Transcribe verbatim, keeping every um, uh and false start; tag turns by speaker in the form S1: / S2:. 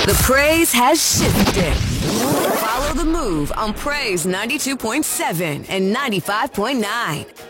S1: The praise has shifted. Follow the move on Praise ninety-two point seven and ninety-five point nine.